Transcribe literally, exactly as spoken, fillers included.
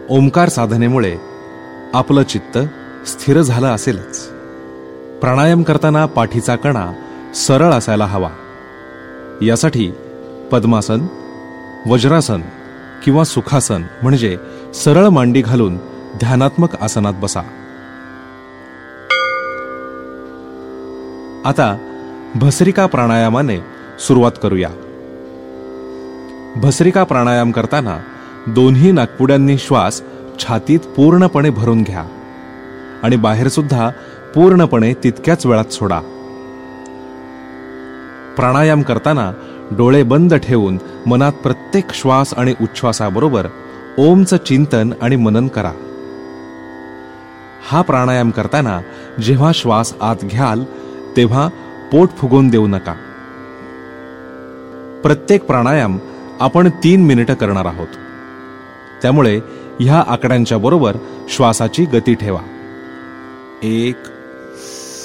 ओंकार साधनेमुळे आपलं चित्त स्थिर झालं असेलच. प्राणायाम करताना पाठीचा कणा सरळ असायला हवा. यासाठी पद्मासन, वज्रासन किंवा सुखासन म्हणजे सरळ मांडी घालून ध्यानात्मक आसनात बसा. आता भस्त्रिका प्राणायामाने सुरुवात करूया. भस्त्रिका प्राणायाम करताना दोन्ही नाकपुड्यांनी श्वास छातीत पूर्णपणे भरून घ्या आणि बाहेर सुद्धा पूर्णपणे तितक्याच वेळात सोडा. प्राणायाम करताना डोळे बंद ठेवून मनात प्रत्येक श्वास आणि उच्छ्वासाबरोबर ओमचं चिंतन आणि मनन करा. हा प्राणायाम करताना जेव्हा श्वास आत घ्याल तेव्हा पोट फुगवून देऊ नका. प्रत्येक प्राणायाम आपण तीन मिनिटं करणार आहोत. त्यामुळे ह्या आकड्यांच्या बरोबर श्वासाची गती ठेवा. एक